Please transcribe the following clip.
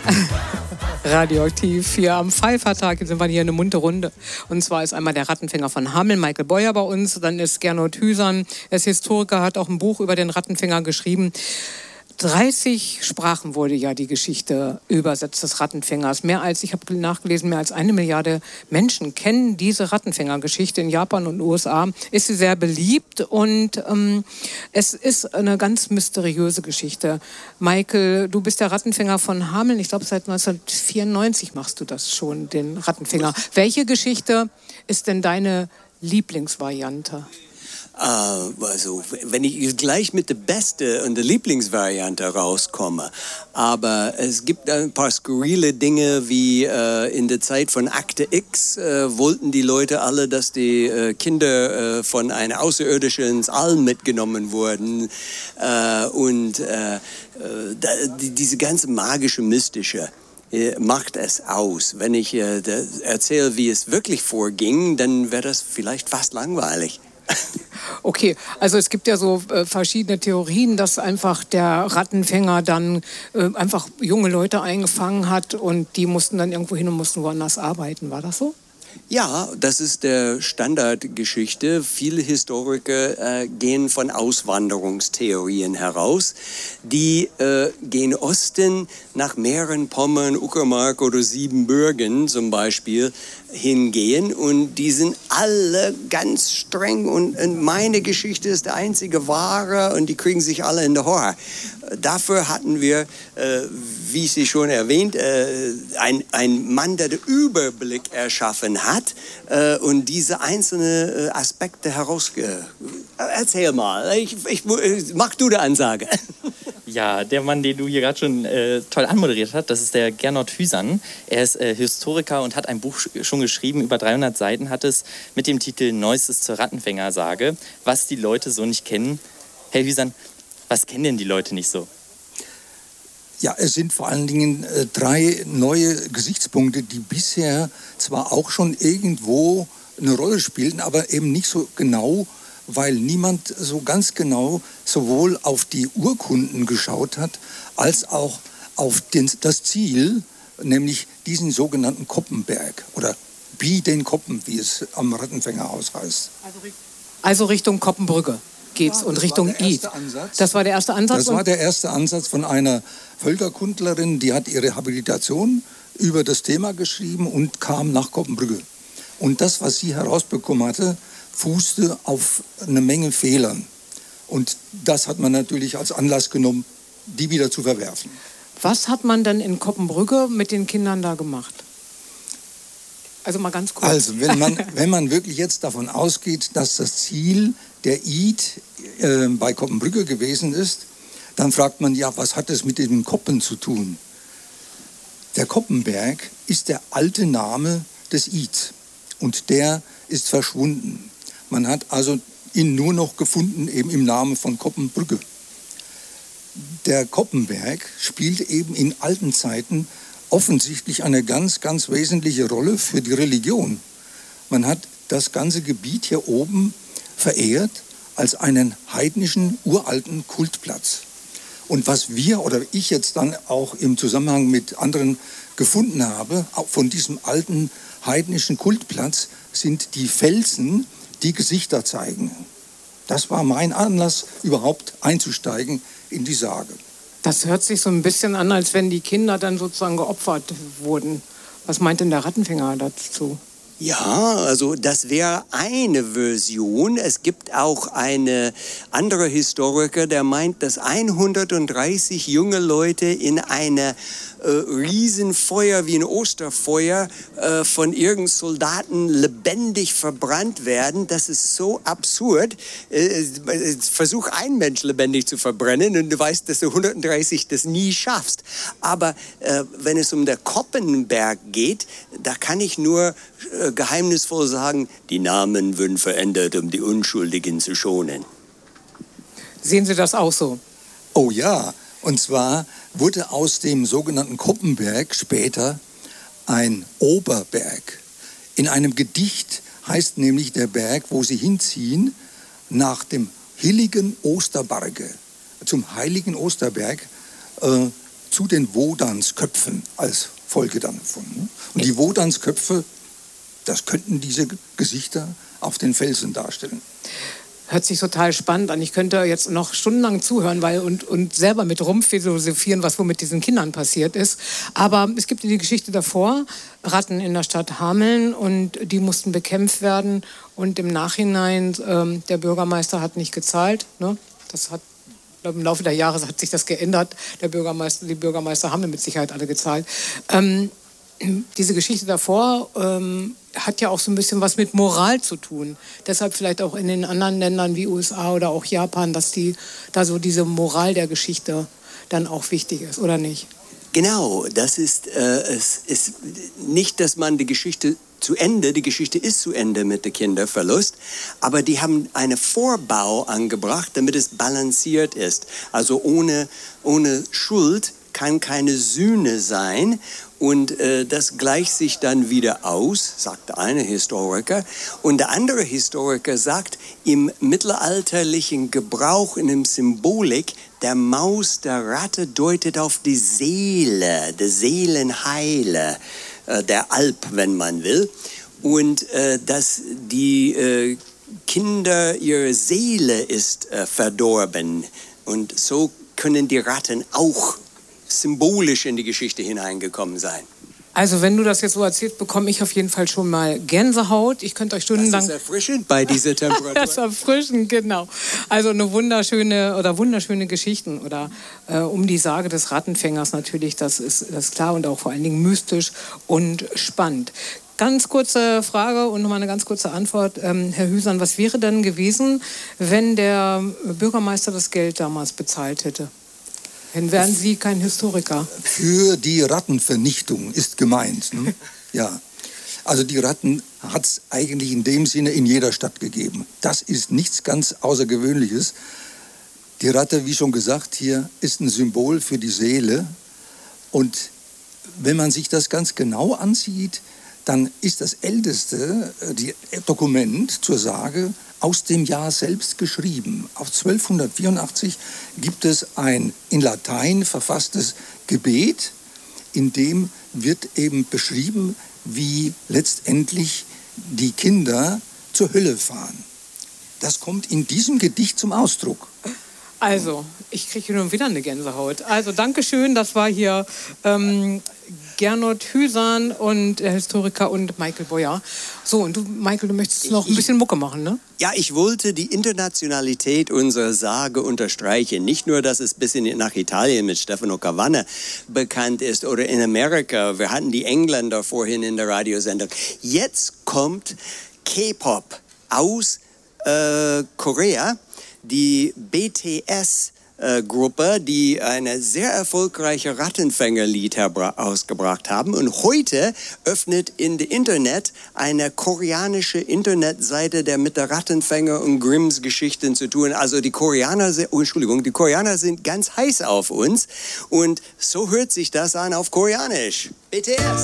Radioaktiv hier am Pfeiffertag. Jetzt sind wir hier eine muntere Runde. Und zwar ist einmal der Rattenfänger von Hameln, Michael Beuer, bei uns. Dann ist Gernot Hüsern, er ist Historiker, hat auch ein Buch über den Rattenfänger geschrieben. 30 Sprachen wurde ja die Geschichte übersetzt des Rattenfängers. Ich habe nachgelesen, mehr als 1 Milliarde Menschen kennen diese Rattenfängergeschichte. In Japan und USA ist sie sehr beliebt und es ist eine ganz mysteriöse Geschichte. Michael, du bist der Rattenfänger von Hameln. Ich glaube, seit 1994 machst du das schon, den Rattenfänger. Welche Geschichte ist denn deine Lieblingsvariante? Also, wenn ich gleich mit der beste und der Lieblingsvariante rauskomme, aber es gibt ein paar skurrile Dinge, wie in der Zeit von Akte X wollten die Leute alle, dass die Kinder von einer Außerirdischen ins All mitgenommen wurden und diese ganze magische, mystische macht es aus. Wenn ich erzähle, wie es wirklich vorging, dann wäre das vielleicht fast langweilig. Okay, also es gibt ja so verschiedene Theorien, dass einfach der Rattenfänger dann einfach junge Leute eingefangen hat und die mussten dann irgendwo hin und mussten woanders arbeiten. War das so? Ja, das ist der Standardgeschichte. Viele Historiker gehen von Auswanderungstheorien heraus. Die gehen Osten nach Mähren-Pommern, Uckermark oder Siebenbürgen zum Beispiel hingehen und die sind alle ganz streng und meine Geschichte ist der einzige wahre und die kriegen sich alle in die Haare. Dafür hatten wir, wie Sie schon erwähnt, ein Mann, der den Überblick erschaffen hat und diese einzelnen Aspekte Erzähl mal, mach du die Ansage. Ja, der Mann, den du hier gerade schon toll anmoderiert hast, das ist der Gernot Hüsern. Er ist Historiker und hat ein Buch schon geschrieben, über 300 Seiten hat es, mit dem Titel Neuestes zur Rattenfängersage, was die Leute so nicht kennen. Herr Hüsern, was kennen denn die Leute nicht so? Ja, es sind vor allen Dingen 3 neue Gesichtspunkte, die bisher zwar auch schon irgendwo eine Rolle spielten, aber eben nicht so genau, weil niemand so ganz genau sowohl auf die Urkunden geschaut hat, als auch auf das Ziel, nämlich diesen sogenannten Koppenberg oder den Koppen, wie es am Rattenfängerhaus heißt. Also Richtung Koppenbrücke geht's und Richtung Id. Das war der erste Ansatz? Das war der erste Ansatz von einer Völkerkundlerin, die hat ihre Habilitation über das Thema geschrieben und kam nach Koppenbrücke. Und das, was sie herausbekommen hatte, fußte auf eine Menge Fehlern. Und das hat man natürlich als Anlass genommen, die wieder zu verwerfen. Was hat man denn in Koppenbrücke mit den Kindern da gemacht? Also mal ganz kurz. Also wenn man wirklich jetzt davon ausgeht, dass das Ziel der Id bei Koppenbrücke gewesen ist, dann fragt man ja, was hat es mit dem Koppen zu tun? Der Koppenberg ist der alte Name des Ids und der ist verschwunden. Man hat also ihn nur noch gefunden eben im Namen von Koppenbrücke. Der Koppenberg spielt eben in alten Zeiten offensichtlich eine ganz, ganz wesentliche Rolle für die Religion. Man hat das ganze Gebiet hier oben verehrt als einen heidnischen, uralten Kultplatz. Und was wir oder ich jetzt dann auch im Zusammenhang mit anderen gefunden habe, auch von diesem alten heidnischen Kultplatz, sind die Felsen, die Gesichter zeigen. Das war mein Anlass, überhaupt einzusteigen in die Sage. Das hört sich so ein bisschen an, als wenn die Kinder dann sozusagen geopfert wurden. Was meint denn der Rattenfänger dazu? Ja, also das wäre eine Version. Es gibt auch eine andere Historiker, der meint, dass 130 junge Leute in eine Riesenfeuer wie ein Osterfeuer von irgendeinem Soldaten lebendig verbrannt werden. Das ist so absurd. Versuch ein Mensch lebendig zu verbrennen und du weißt, dass du 130 das nie schaffst. Aber wenn es um den Koppenberg geht, da kann ich nur geheimnisvoll sagen, die Namen würden verändert, um die Unschuldigen zu schonen. Sehen Sie das auch so? Oh ja, und zwar wurde aus dem sogenannten Koppenberg später ein Oberberg. In einem Gedicht heißt nämlich der Berg, wo sie hinziehen, nach dem heiligen Osterberge, zum heiligen Osterberg, zu den Wodansköpfen als Folge dann gefunden. Und die Wodansköpfe, das könnten diese Gesichter auf den Felsen darstellen. Hört sich total spannend an. Ich könnte jetzt noch stundenlang zuhören und selber mit rumphilosophieren, was wohl mit diesen Kindern passiert ist. Aber es gibt die Geschichte davor, Ratten in der Stadt Hameln, und die mussten bekämpft werden. Und im Nachhinein, der Bürgermeister hat nicht gezahlt. Ne? Das hat, im Laufe der Jahre hat sich das geändert. Die Bürgermeister haben mit Sicherheit alle gezahlt. Diese Geschichte davor hat ja auch so ein bisschen was mit Moral zu tun. Deshalb vielleicht auch in den anderen Ländern wie USA oder auch Japan, dass da so diese Moral der Geschichte dann auch wichtig ist, oder nicht? Genau, das ist, es ist nicht, dass man die Geschichte ist zu Ende mit dem Kinderverlust, aber die haben einen Vorbau angebracht, damit es balanciert ist. Also ohne Schuld kann keine Sühne sein. Und das gleicht sich dann wieder aus, sagt der eine Historiker. Und der andere Historiker sagt, im mittelalterlichen Gebrauch, in der Symbolik, der Maus, der Ratte deutet auf die Seele, die Seelenheile, der Alp, wenn man will. Und dass die Kinder, ihre Seele ist verdorben. Und so können die Ratten auch symbolisch in die Geschichte hineingekommen sein. Also wenn du das jetzt so erzählst, bekomme ich auf jeden Fall schon mal Gänsehaut. Ich könnte euch stundenlang... Das ist erfrischend bei dieser Temperatur. Das ist erfrischend, genau. Also eine wunderschöne Geschichten oder um die Sage des Rattenfängers natürlich, das ist klar und auch vor allen Dingen mystisch und spannend. Ganz kurze Frage und nochmal eine ganz kurze Antwort. Herr Hüsern, was wäre denn gewesen, wenn der Bürgermeister das Geld damals bezahlt hätte? Dann wären Sie kein Historiker. Für die Rattenvernichtung ist gemeint. Ne? Ja. Also die Ratten hat es eigentlich in dem Sinne in jeder Stadt gegeben. Das ist nichts ganz Außergewöhnliches. Die Ratte, wie schon gesagt, hier ist ein Symbol für die Seele. Und wenn man sich das ganz genau ansieht, dann ist das älteste Dokument zur Sage aus dem Jahr selbst geschrieben. Auf 1284 gibt es ein in Latein verfasstes Gebet, in dem wird eben beschrieben, wie letztendlich die Kinder zur Hölle fahren. Das kommt in diesem Gedicht zum Ausdruck. Also, ich kriege nun wieder eine Gänsehaut. Also, Dankeschön, das war hier Gernot Hüsern und der Historiker und Michael Boyer. So, und du, Michael, du möchtest noch ein bisschen Mucke machen, ne? Ja, ich wollte die Internationalität unserer Sage unterstreichen. Nicht nur, dass es bis nach Italien mit Stefano Cavanna bekannt ist oder in Amerika. Wir hatten die Engländer vorhin in der Radiosendung. Jetzt kommt K-Pop aus Korea. Die BTS-Gruppe, die eine sehr erfolgreiche Rattenfängerlied ausgebracht haben. Und heute öffnet in dem Internet eine koreanische Internetseite, der mit der Rattenfänger und Grimms Geschichten zu tun. Also die Koreaner sind ganz heiß auf uns. Und so hört sich das an auf Koreanisch. BTS.